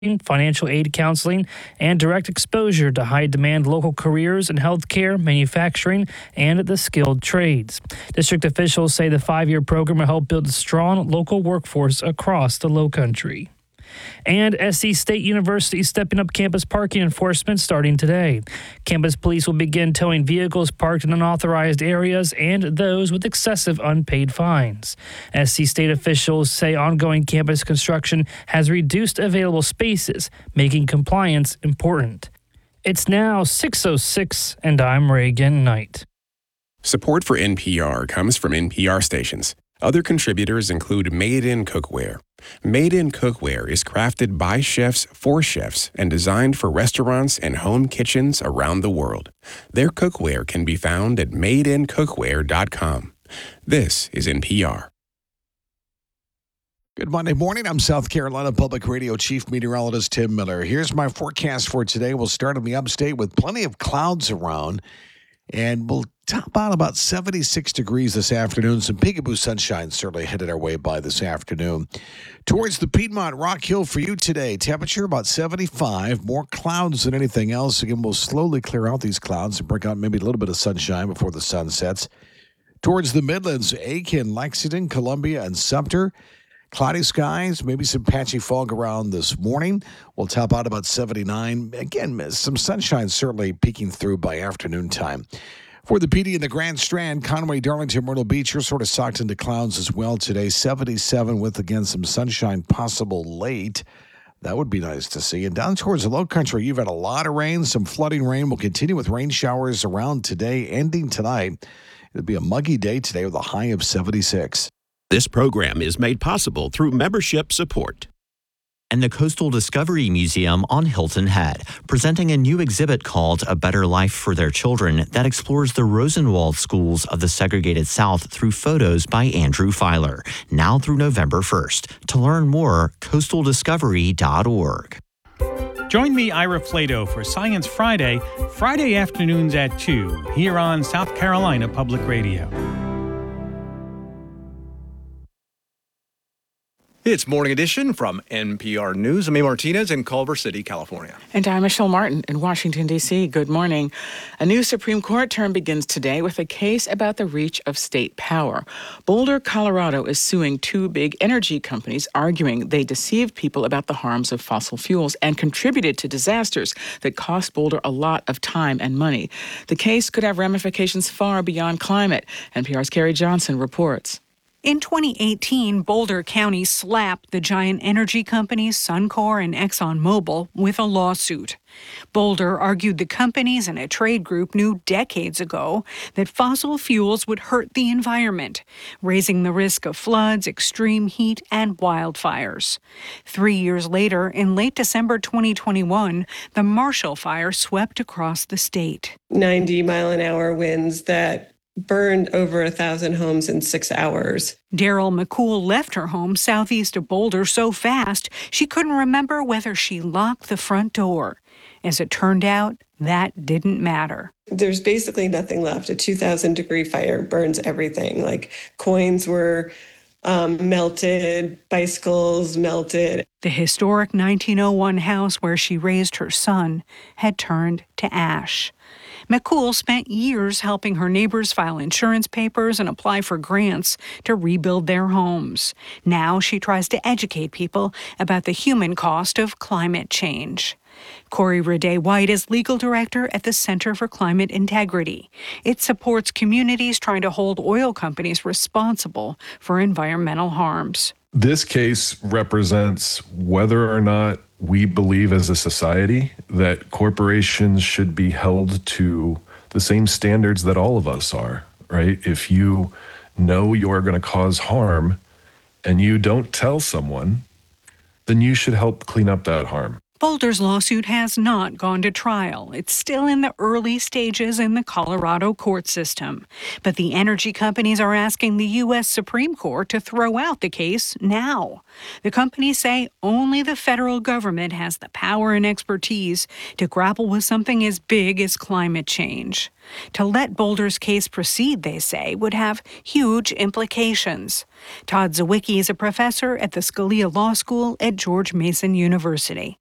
financial aid counseling, and direct exposure to high-demand local careers in healthcare, manufacturing, and the skilled trades. District officials say the 5-year program will help build a strong local workforce across the Lowcountry. And SC State University is stepping up campus parking enforcement starting today. Campus police will begin towing vehicles parked in unauthorized areas and those with excessive unpaid fines. SC State officials say ongoing campus construction has reduced available spaces, making compliance important. It's now 6:06, and I'm Reagan Knight. Support for NPR comes from NPR stations. Other contributors include Made in Cookware. Made in Cookware is crafted by chefs for chefs and designed for restaurants and home kitchens around the world. Their cookware can be found at madeincookware.com. This is NPR. Good Monday morning. I'm South Carolina Public Radio Chief Meteorologist Tim Miller. Here's my forecast for today. We'll start in the upstate with plenty of clouds around, and we'll top out about 76 degrees this afternoon. Some peekaboo sunshine certainly headed our way by this afternoon. Towards the Piedmont Rock Hill for you today, temperature about 75, more clouds than anything else. Again, we'll slowly clear out these clouds and break out maybe a little bit of sunshine before the sun sets. Towards the Midlands, Aiken, Lexington, Columbia, and Sumter, cloudy skies, maybe some patchy fog around this morning. We'll top out about 79. Again, some sunshine certainly peeking through by afternoon time. For the PD in the Grand Strand, Conway, Darlington, Myrtle Beach, you're sort of socked into clouds as well today. 77 with, again, some sunshine possible late. That would be nice to see. And down towards the Lowcountry, you've had a lot of rain, some flooding rain. We'll continue with rain showers around today, ending tonight. It'll be a muggy day today with a high of 76. This program is made possible through membership support. And the Coastal Discovery Museum on Hilton Head, presenting a new exhibit called A Better Life for Their Children that explores the Rosenwald schools of the segregated South through photos by Andrew Filer, now through November 1st. To learn more, coastaldiscovery.org. Join me, Ira Flato, for Science Friday, Friday afternoons at 2, here on South Carolina Public Radio. It's Morning Edition from NPR News. I'm A. Martinez in Culver City, California. And I'm Michelle Martin in Washington, D.C. Good morning. A new Supreme Court term begins today with a case about the reach of state power. Boulder, Colorado is suing two big energy companies, arguing they deceived people about the harms of fossil fuels and contributed to disasters that cost Boulder a lot of time and money. The case could have ramifications far beyond climate. NPR's Carrie Johnson reports. In 2018, Boulder County slapped the giant energy companies Suncor and ExxonMobil with a lawsuit. Boulder argued the companies and a trade group knew decades ago that fossil fuels would hurt the environment, raising the risk of floods, extreme heat, and wildfires. 3 years later, in late December 2021, the Marshall Fire swept across the state. 90-mile-an-hour winds that burned over 1,000 homes in 6 hours. Daryl McCool left her home southeast of Boulder so fast she couldn't remember whether she locked the front door. As it turned out, that didn't matter. There's basically nothing left. A 2,000-degree fire burns everything. Like coins were melted, bicycles melted. The historic 1901 house where she raised her son had turned to ash. McCool spent years helping her neighbors file insurance papers and apply for grants to rebuild their homes. Now she tries to educate people about the human cost of climate change. Corey Rade-White is legal director at the Center for Climate Integrity. It supports communities trying to hold oil companies responsible for environmental harms. This case represents whether or not we believe as a society that corporations should be held to the same standards that all of us are, right? If you know you're going to cause harm and you don't tell someone, then you should help clean up that harm. Boulder's lawsuit has not gone to trial. It's still in the early stages in the Colorado court system. But the energy companies are asking the U.S. Supreme Court to throw out the case now. The companies say only the federal government has the power and expertise to grapple with something as big as climate change. To let Boulder's case proceed, they say, would have huge implications. Todd Zawicki is a professor at the Scalia Law School at George Mason University.